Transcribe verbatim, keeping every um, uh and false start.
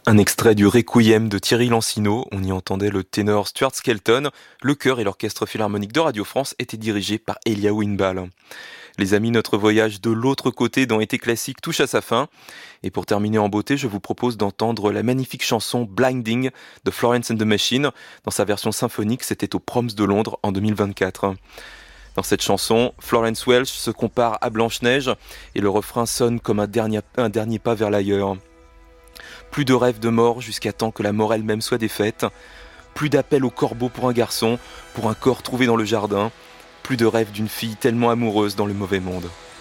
Un extrait du Requiem de Thierry Lancinot, on y entendait le ténor Stuart Skelton, le chœur et l'orchestre philharmonique de Radio France étaient dirigés par Elia Winbal. Les amis, notre voyage de l'autre côté dans Été classique touche à sa fin. Et pour terminer en beauté, je vous propose d'entendre la magnifique chanson Blinding de Florence and the Machine. Dans sa version symphonique, c'était au Proms de Londres en deux mille vingt-quatre. Dans cette chanson, Florence Welch se compare à Blanche-Neige et le refrain sonne comme un dernier, un dernier pas vers l'ailleurs. Plus de rêves de mort jusqu'à temps que la mort elle-même soit défaite. Plus d'appel au corbeau pour un garçon, pour un corps trouvé dans le jardin. Plus de rêves d'une fille tellement amoureuse dans le mauvais monde.